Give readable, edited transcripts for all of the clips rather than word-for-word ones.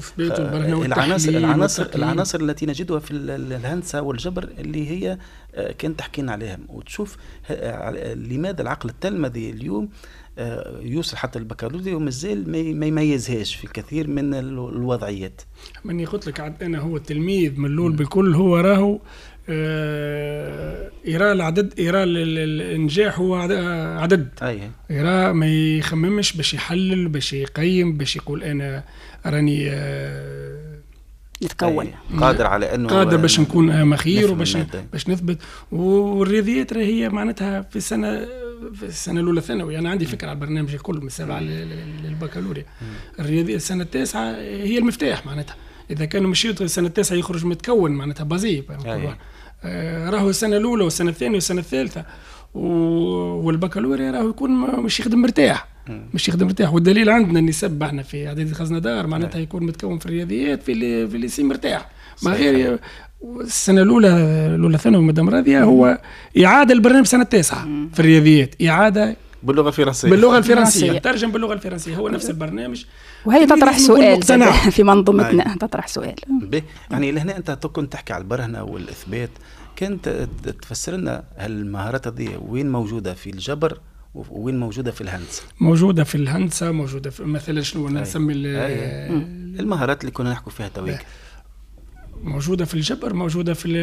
الإثبات والبرهنة والتحليل العناصر التي نجدها في الهندسة والجبر اللي هي كانت تحكينا عليها، وتشوف لماذا العقل التلمذي اليوم يوصل حتى البكالوريا ومازال ما يميزهاش في الكثير من الوضعيات. من قلت لك عاد أنا هو التلميذ ملول بالكل، هو راهو يرى العدد، يرى الانجاح هو عدد، يرى ما يخممش باش يحلل باش يقيم باش يقول انا راني نتكون قادر على انه قادر باش نكون مخير وباش نثبت. والرياضيات هي معناتها في السنه الاولى ثانوي. انا عندي فكره على البرنامج الكل من 7 للبكالوريا. الرياضيات السنه التاسعه هي المفتاح معناتها. اذا كانوا مشيوا السنه التاسعه يخرج متكون معناتها بازي راهو السنه الاولى والسنه الثانيه والسنه الثالثه والبكالوريا راهو يكون مش يخدم مرتاح، مش يخدم مرتاح. والدليل عندنا النسب احنا في اعداديه خزندار معناتها يكون متكون في الرياضيات في الليسي مرتاح. ما غير السنه الاولى ثانوي مدام راضيه هو اعاده البرنامج سنه التاسعه في الرياضيات، اعاده باللغه الفرنسيه ترجم باللغه الفرنسيه، هو نفس البرنامج. وهي تطرح سؤال في منظومتنا تطرح سؤال يعني لهنا انت كنت تحكي على البرهنه والاثبات، كنت تفسر لنا هالمهارات هذه وين موجوده في الجبر وين موجوده في الهندسه؟ موجوده في الهندسه، موجوده في مثلا شنو نسمي المهارات اللي كنا نحكوا فيها تويك، موجوده في الجبر، موجوده في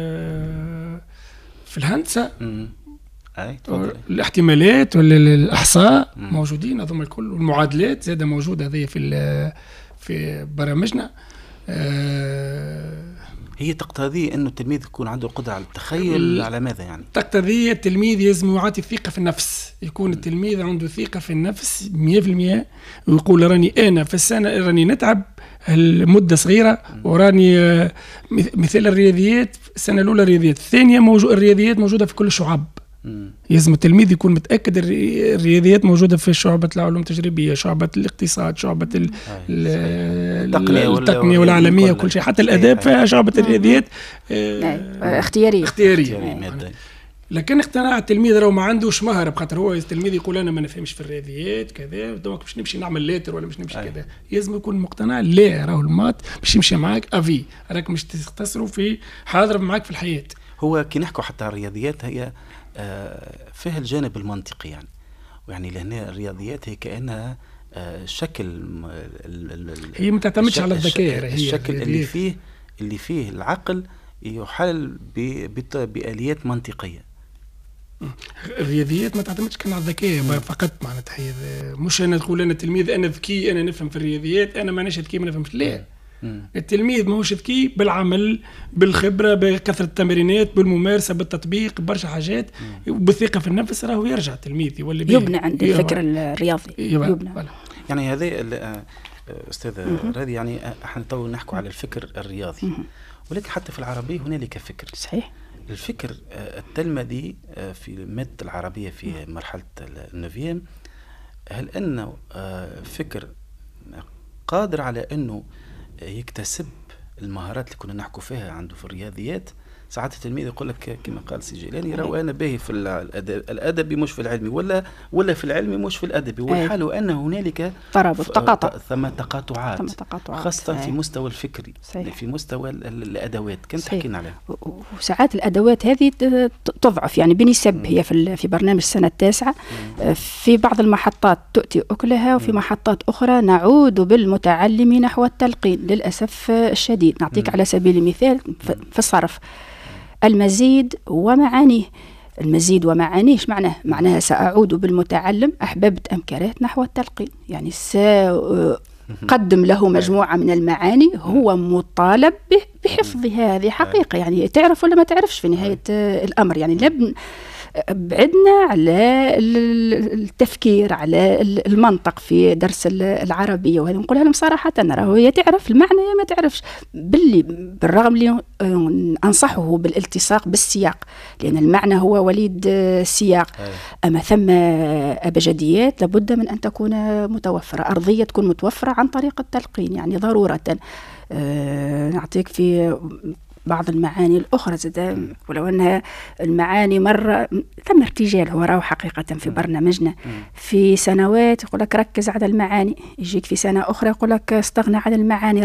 الهندسه. الاحتمالات والاحصاء موجودين هذوما الكل، والمعادلات زاده موجوده هذه في برامجنا. هي تقتضي انه التلميذ يكون عنده القدره على التخيل. على ماذا يعني؟ تقتضي التلميذ لازم يعطي الثقه في النفس، يكون التلميذ عنده ثقه في النفس 100%، ويقول راني انا في السنه راني نتعب المده صغيره، وراني مثال الرياضيات السنه الاولى الرياضيات الثانيه الرياضيات موجوده في كل الشعب. لازم التلميذ يكون متأكد الرياضيات موجودة في شعبة العلوم التجريبية، شعبة الاقتصاد، شعبة التقنية والعالمية وكل شيء، حتى الأداب فيها شعبة الرياضيات اختيارية. لكن اقتناع التلميذ لو ما عندوش مهرة، بخاطر هو التلميذ يقول أنا ما نفهمش في الرياضيات كذا، دوك باش نمشي نعمل لاتر ولا باش نمشي كذا، لازم يكون مقتنع لا راهو المات باش يمشي معاك أفي، راك مش تختصروا في حاضر معاك في الحياة. هو كي نحكوا حتى الرياضيات هي فيها الجانب المنطقي يعني لهنا الرياضيات هي كأنها شكل هي ما تعتمدش على الذكاء، هي الشكل اللي فيه العقل يحل بآليات منطقية. الرياضيات ما تعتمدش كان على الذكاء فقط معناتها، هي مش انا تقول انا تلميذ انا ذكي انا نفهم في الرياضيات، انا مانيش ذكي ما نفهمش، لا. التلميذ ماهوش ذكي بالعمل بالخبره بكثره التمرينات بالممارسه بالتطبيق برشا حاجات وبالثقه في النفس راهو يرجع التلميذ يولي يبنى عند الفكر الرياضي يبنى. يعني هذا استاذ راضي يعني احنا تو نحكوا على الفكر الرياضي، ولكن حتى في العربيه هنالك فكر صحيح. الفكر التلمذي في مادة العربية في مرحلة النوفيام، هل أنه فكر قادر على أنه يكتسب المهارات اللي كنا نحكوا فيها عنده في الرياضيات؟ ساعات التلميذ يقول لك كما قال سي جيلاني راهو أنا باهي في الأدبي مش في العلمي، ولا في العلمي مش في الأدبي، والحال أن هنالك ثم تقاطعات خاصة في مستوى الفكري صحيح. في مستوى الأدوات كنت تحكينا عليها. وساعات الأدوات هذه تضعف يعني بنسب، هي في برنامج السنة التاسعة في بعض المحطات تؤتي أكلها، وفي محطات أخرى نعود بالمتعلم نحو التلقين للأسف الشديد. نعطيك على سبيل المثال في الصرف المزيد ومعانيه. المزيد ومعانيه معناها سأعود بالمتعلم أحببت أم كرهت نحو التلقين، يعني سأقدم له مجموعة من المعاني هو مطالب بحفظها. هذه حقيقة يعني تعرف ولا ما تعرفش في نهاية الأمر، يعني بعدنا على التفكير على المنطق في درس العربية، وهذه نقولها لهم صراحة راهو هي تعرف المعنى يا ما تعرفش، بالرغم اللي أنصحه بالالتصاق بالسياق، لأن المعنى هو وليد السياق. أما ثم أبجديات لابد من أن تكون متوفرة، أرضية تكون متوفرة عن طريق التلقين يعني ضرورة. نعطيك في بعض المعاني الأخرى زاد، ولو أنها المعاني مرة ثم ارتجال هو راهو حقيقة في برنامجنا. في سنوات يقول لك ركز على المعاني، يجيك في سنة أخرى يقول لك استغنى عن المعاني